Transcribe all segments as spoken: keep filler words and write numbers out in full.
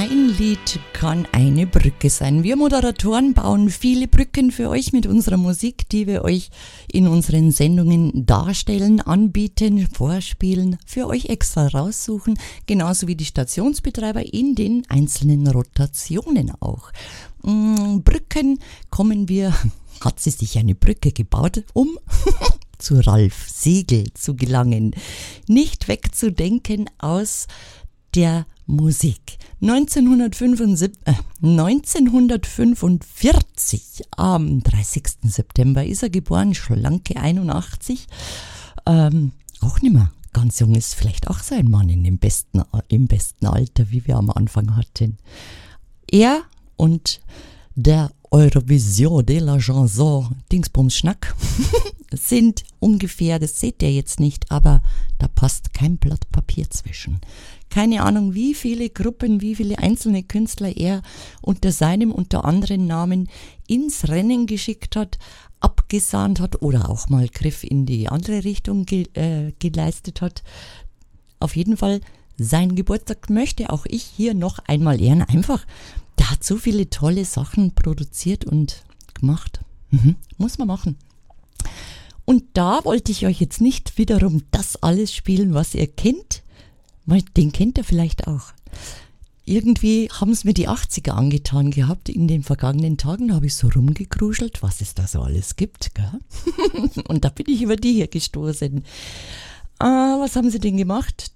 Ein Lied kann eine Brücke sein. Wir Moderatoren bauen viele Brücken für euch mit unserer Musik, die wir euch in unseren Sendungen darstellen, anbieten, vorspielen, für euch extra raussuchen, genauso wie die Stationsbetreiber in den einzelnen Rotationen auch. Brücken kommen wir, hat sie sich eine Brücke gebaut, um zu Ralf Siegel zu gelangen. Nicht wegzudenken aus der Musik. neunzehnhundertfünfundsiebzig, äh, neunzehnhundertfünfundvierzig, am dreißigsten September ist er geboren, schlanke einundachtzig. Ähm, auch nicht mehr ganz jung, ist vielleicht auch so ein Mann in dem besten, im besten Alter, wie wir am Anfang hatten. Er und der Eurovision de la Chanson Dingsbums Schnack sind ungefähr, das seht ihr jetzt nicht, aber da passt kein Blatt Papier zwischen. Keine Ahnung, wie viele Gruppen, wie viele einzelne Künstler er unter seinem, unter anderen Namen ins Rennen geschickt hat, abgesahnt hat oder auch mal Griff in die andere Richtung ge- äh, geleistet hat. Auf jeden Fall, seinen Geburtstag möchte auch ich hier noch einmal ehren. Einfach, der hat so viele tolle Sachen produziert und gemacht. Mhm, muss man machen. Und da wollte ich euch jetzt nicht wiederum das alles spielen, was ihr kennt. Den kennt ihr vielleicht auch. Irgendwie haben es mir die achtziger angetan gehabt. In den vergangenen Tagen habe ich so rumgekruschelt, was es da so alles gibt. Gell? Und da bin ich über die hier gestoßen. Ah, was haben sie denn gemacht?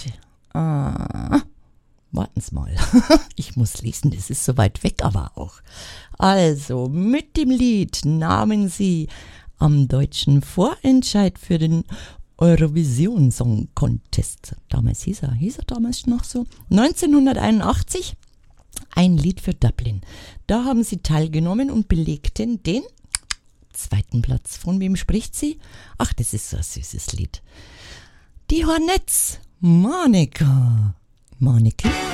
Ah, warten Sie mal. Ich muss lesen, das ist so weit weg, aber auch. Also, mit dem Lied nahmen sie am deutschen Vorentscheid für den Eurovision Song Contest. Damals hieß er, hieß er damals noch so. neunzehnhunderteinundachtzig, ein Lied für Dublin. Da haben sie teilgenommen und belegten den zweiten Platz. Von wem spricht sie? Ach, das ist so ein süßes Lied. Die Hornets, Monika. Moniki.